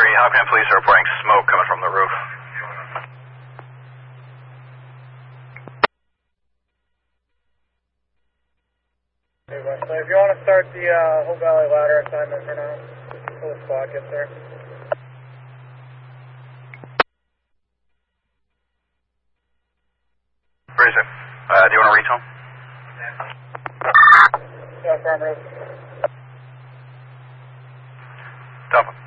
Hopkins police are reporting smoke coming from the roof. So if you want to start the Hope Valley ladder assignment for now, until the squad gets there. Where is it? Do you want to reach home? Yeah, affirmative. Delta.